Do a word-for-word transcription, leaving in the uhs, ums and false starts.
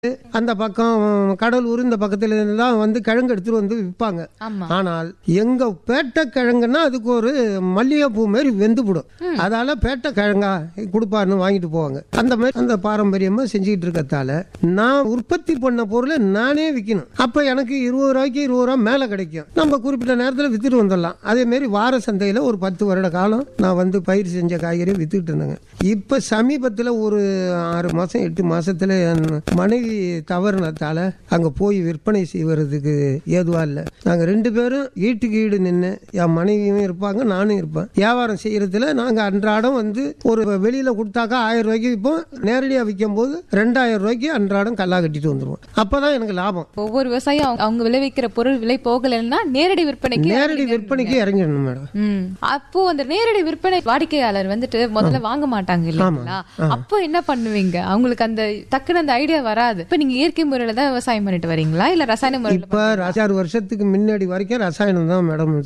அந்த பக்கம் கடலூர் இந்த பக்கத்துல தான் வந்து கிழங்கு எடுத்துட்டு வந்து விற்பாங்க. ஆனால் எங்க பேட்டை கிழங்குன்னா அதுக்கு ஒரு மல்லிகைப்பூ மாதிரி வெந்துவிடும். அதால பேட்டை கிழங்கா கொடுப்பாருன்னு வாங்கிட்டு போவாங்க. அந்த மாதிரி அந்த பாரம்பரியமா செஞ்சுக்கிட்டு இருக்கத்தால நான் உற்பத்தி பண்ண பொருளை நானே விற்கணும். அப்ப எனக்கு இருபது ரூபாய்க்கு இருபது ரூபா மேல கிடைக்கும். நம்ம குறிப்பிட்ட நேரத்தில் வித்துட்டு வந்துடலாம். அதே மாதிரி வார சந்தையில ஒரு பத்து வருட காலம் நான் வந்து பயிர் செஞ்ச காய்கறி வித்துக்கிட்டு இருந்தேங்க. இப்ப சமீபத்தில் ஒரு ஆறு மாசம் எட்டு மாசத்துல என் மனைவி தவறுனதால அங்க போய் விற்பனை செய்வதற்கு ஏதுவா இல்லை. நாங்க ரெண்டு பேரும் ஈட்டுக்கு ஈடு நின்று என் மனைவியும் இருப்பாங்க, நானும் இருப்பேன். வியாபாரம் செய்யறதுல நாங்க அன்றாடம் வந்து ஒரு வெளியில கொடுத்தாக்கா ஆயிரம் ரூபாய்க்கு விற்போம். நேரடியா விற்கும் போது ரெண்டாயிரம் ரூபாய்க்கு அன்றாடம் கல்லா கட்டிட்டு வந்துருவோம். அப்பதான் எனக்கு லாபம். ஒவ்வொரு விவசாயம் அவங்க விளைவிக்கிற பொருள் விலை போகலைன்னா நேரடி விற்பனைக்கு நேரடி விற்பனைக்கு இறங்கிடணும் மேடம். அப்போ அந்த நேரடி விற்பனை வாடிக்கையாளர் வந்துட்டு முதல்ல வாங்க மாட்டாங்க இல்லைங்களா? அப்போ என்ன பண்ணுவீங்க? அவங்களுக்கு அந்த டக்குனு அந்த ஐடியா வராது. இப்ப நீங்க இயற்கை முறையில தான் விவசாயம் பண்ணிட்டு வரீங்களா இல்ல ரசாயன முறையில? இப்ப ஆறு வருஷத்துக்கு முன்னாடி வரைக்கும் ரசாயனம் தான் மேடம்